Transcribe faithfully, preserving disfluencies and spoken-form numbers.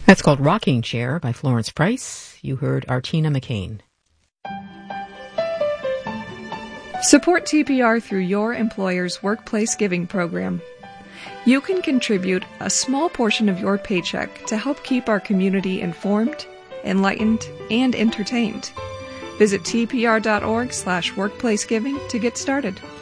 That's called Rocking Chair by Florence Price. You heard Artina McCain. Support T P R through your employer's workplace giving program. You can contribute a small portion of your paycheck to help keep our community informed, enlightened, and entertained. Visit tpr.org slash workplacegiving to get started.